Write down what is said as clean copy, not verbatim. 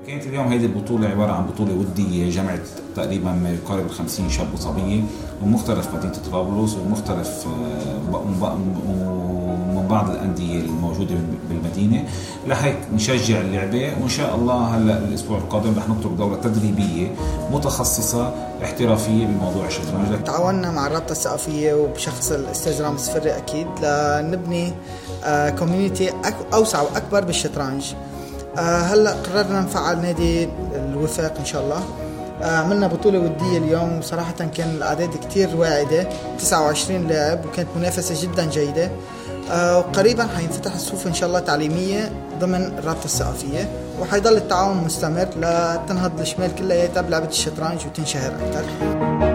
كانت اليوم هذه البطولة عبارة عن بطولة ودية جمعت تقريبا ما يقارب 50 شاب وصبية من مختلف مدينة طرابلس ومختلف من بعض الأندية الموجودة بالمدينة، لهيك نشجع اللعبة. وإن شاء الله هلا الأسبوع القادم رح نطلق دورة تدريبية متخصصة احترافية بموضوع الشطرنج. تعاوننا مع الرابطة الثقافية وبشخص الأستاذ رامز فري أكيد لنبني كوميونيتي أوسع وأكبر بالشطرنج. هلا قررنا نفعل نادي الوفاق إن شاء الله. عملنا بطولة ودية اليوم، صراحة كان الأعداد كتير واعدة، 29 لاعب، وكانت منافسة جدا جيدة. وقريبا حينفتح الصفوف إن شاء الله تعليمية ضمن الرابطة الثقافية، وحيضل التعاون مستمر لتنهض الشمال كلها بلعبة الشطرنج وتنشهر أكثر.